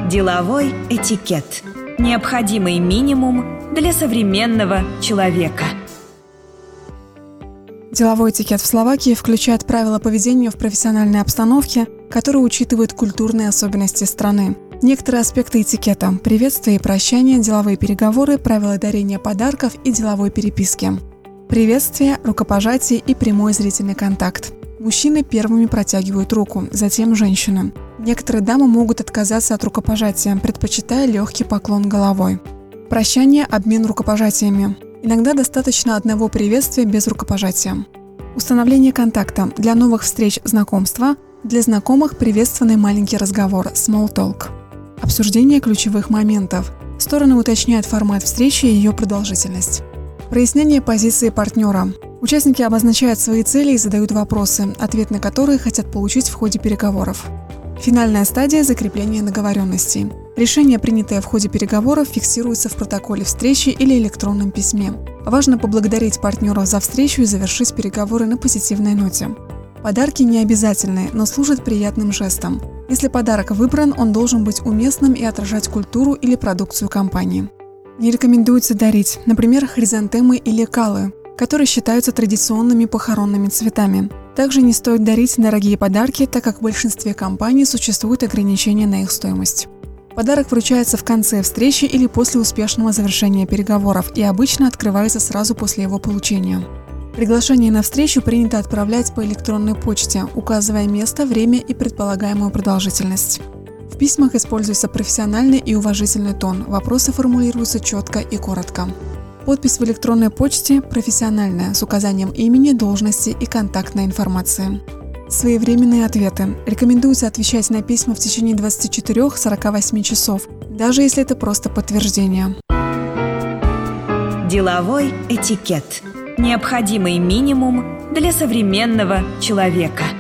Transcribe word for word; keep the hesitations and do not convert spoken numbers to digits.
Деловой этикет. Необходимый минимум для современного человека. Деловой этикет в Словакии включает правила поведения в профессиональной обстановке, которые учитывают культурные особенности страны. Некоторые аспекты этикета – приветствие и прощание, деловые переговоры, правила дарения подарков и деловой переписки. Приветствие, рукопожатие и прямой зрительный контакт. Мужчины первыми протягивают руку, затем женщины. Некоторые дамы могут отказаться от рукопожатия, предпочитая легкий поклон головой. Прощание – обмен рукопожатиями. Иногда достаточно одного приветствия без рукопожатия. Установление контакта. Для новых встреч – знакомства. Для знакомых – приветственный маленький разговор – small talk. Обсуждение ключевых моментов. Стороны уточняют формат встречи и ее продолжительность. Прояснение позиции партнера. Участники обозначают свои цели и задают вопросы, ответ на которые хотят получить в ходе переговоров. Финальная стадия – закрепление договоренностей. Решение, принятое в ходе переговоров, фиксируется в протоколе встречи или электронном письме. Важно поблагодарить партнеров за встречу и завершить переговоры на позитивной ноте. Подарки не обязательны, но служат приятным жестом. Если подарок выбран, он должен быть уместным и отражать культуру или продукцию компании. Не рекомендуется дарить, например, хризантемы или калы, которые считаются традиционными похоронными цветами. Также не стоит дарить дорогие подарки, так как в большинстве компаний существуют ограничения на их стоимость. Подарок вручается в конце встречи или после успешного завершения переговоров и обычно открывается сразу после его получения. Приглашение на встречу принято отправлять по электронной почте, указывая место, время и предполагаемую продолжительность. В письмах используется профессиональный и уважительный тон, вопросы формулируются четко и коротко. Подпись в электронной почте профессиональная, с указанием имени, должности и контактной информации. Своевременные ответы. Рекомендуется отвечать на письма в течение двадцати четырёх — сорока восьми часов, даже если это просто подтверждение. Деловой этикет. Необходимый минимум для современного человека.